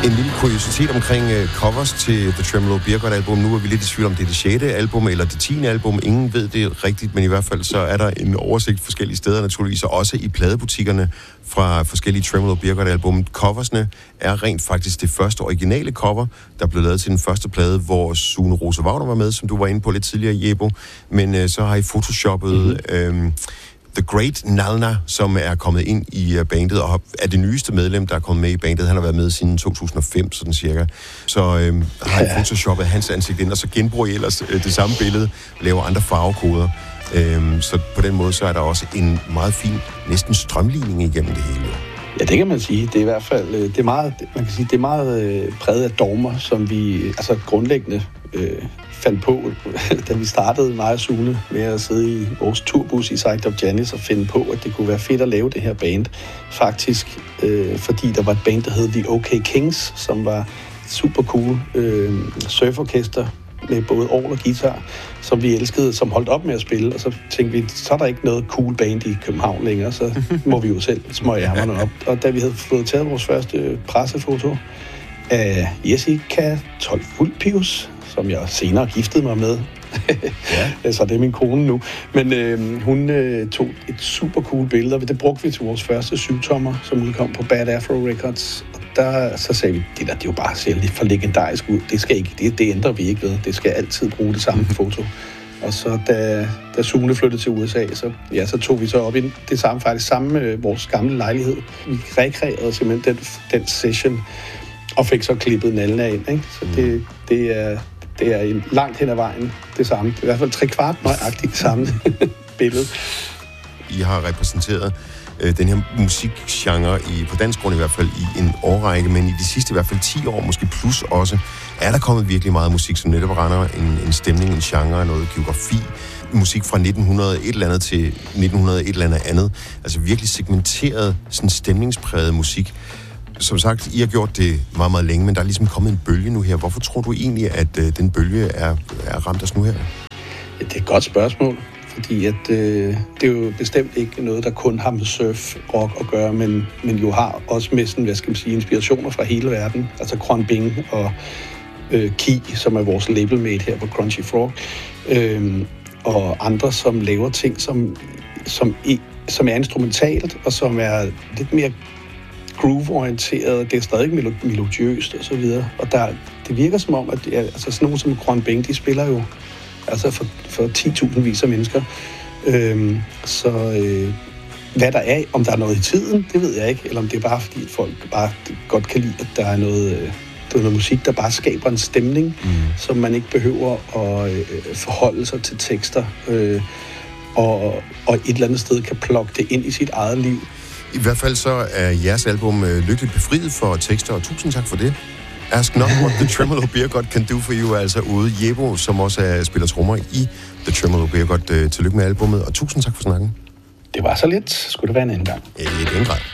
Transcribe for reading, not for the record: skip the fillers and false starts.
En lille kuriositet omkring covers til The Tremolo Beer God album. Nu er vi lidt i tvivl om, det er det 6. album eller det 10. album. Ingen ved det rigtigt, men i hvert fald så er der en oversigt forskellige steder naturligvis, og også i pladebutikkerne fra forskellige Tremolo Beer God album. Coversne er rent faktisk det første originale cover, der blev lavet til den første plade, hvor Sune Rose Wagner var med, som du var inde på lidt tidligere, Jebo. Men så har I photoshoppet The Great Nalna, som er kommet ind i bandet, og er det nyeste medlem, der er kommet med i bandet. Han har været med siden 2005, sådan cirka. Så har I photoshoppet hans ansigt ind, og så genbruger I ellers det samme billede, laver andre farvekoder. Så på den måde, så er der også en meget fin, næsten strømligning igennem det hele. Ja, det kan man sige. Det er i hvert fald, det er meget, man kan sige, det er meget præget af dogmer, som vi altså grundlæggende fandt på, da vi startede mig og Sune med at sidde i vores turbus i Side of Janice og finde på, at det kunne være fedt at lave det her band. Faktisk, fordi der var et band, der hed The OK Kings, som var super cool surforkester med både orgel og guitar, som vi elskede, som holdt op med at spille, og så tænkte vi, så er der ikke noget cool band i København længere, så må vi jo selv smøge ærmerne op. Og da vi havde fået taget vores første pressefoto af Jessica Tolfulpius, som jeg senere giftede mig med, så det er min kone nu, men hun tog et super cool billede, og det brugte vi til vores første 7-tommer, som udkom på Bad Afro Records. Så sagde vi, det er jo bare ser lidt for legendarisk ud. Det skal ikke, det ændrer vi ikke ved. Det skal altid bruge det samme foto. Og så da Sune flyttede til USA, så tog vi så op i det samme vores gamle lejlighed. Vi rekreerede simpelthen den session, og fik så klippet Nalna ind, ikke? Så det er langt hen ad vejen det samme. Det er i hvert fald 3/4 nøjagtigt samme billede. I har repræsenteret den her musikgenre, på dansk grund i hvert fald, i en årrække, men i de sidste i hvert fald 10 år, måske plus også, er der kommet virkelig meget musik, som netop render en stemning, en genre, noget geografi, musik fra 1900 et eller andet til 1900 et eller andet. Altså virkelig segmenteret, sådan stemningspræget musik. Som sagt, I har gjort det meget, meget længe, men der er ligesom kommet en bølge nu her. Hvorfor tror du egentlig, at den bølge er ramt os nu her? Ja, det er et godt spørgsmål, fordi at, det er jo bestemt ikke noget, der kun har med surf-rock at gøre, men jo har også med sådan, hvad skal man sige, inspirationer fra hele verden. Altså Quan Bing og Key, som er vores labelmate her på Crunchy Frog, og andre, som laver ting, som er instrumentalt, og som er lidt mere groove-orienteret, det er stadig melodiøst og så videre. Og det virker som om, at sådan nogen som Quan Bing, de spiller jo altså for 10.000 vis af mennesker. Hvad der er, om der er noget i tiden, det ved jeg ikke, eller om det er bare fordi folk bare godt kan lide, at der er noget musik, der bare skaber en stemning, som man ikke behøver at forholde sig til tekster, og et eller andet sted kan plukke det ind i sit eget liv. I hvert fald så er jeres album lykkeligt befriet for tekster, og tusind tak for det. Ask Not What The Tremolo Beer God Can Do For You er altså ude. Jebo, som også spiller trommer i The Tremolo Beer God. Tillykke med albummet, og tusind tak for snakken. Det var så lidt. Skulle det være en anden gang? I den grad.